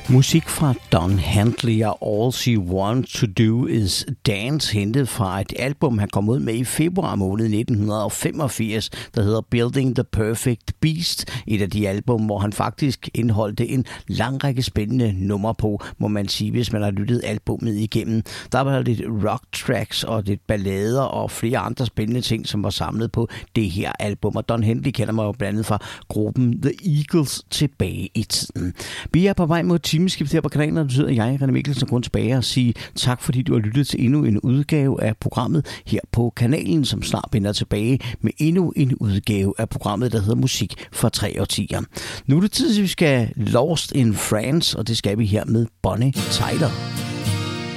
Musik fra Don Henley og All She Wants to Do Is Dance, hentet fra et album, han kom ud med i februar måned 1985, der hedder Building the Perfect Beast. Et af de album, hvor han faktisk indholdte en lang række spændende numre på, må man sige, hvis man har lyttet albumet igennem. Der var lidt rock tracks og lidt ballader og flere andre spændende ting, som var samlet på det her album. Og Don Henley kender mig jo blandt andet fra gruppen The Eagles tilbage i tiden. Vi er på vej mod timeskift her på kanalen, og det betyder, at jeg, René Mikkelsen, går tilbage og sige tak, fordi du har lyttet til endnu en udgave af programmet her på kanalen, som snart vender tilbage med endnu en udgave af programmet, der hedder Musik for 3 årtier. Nu er det tid, at vi skal Lost in France, og det skal vi her med Bonnie Tyler.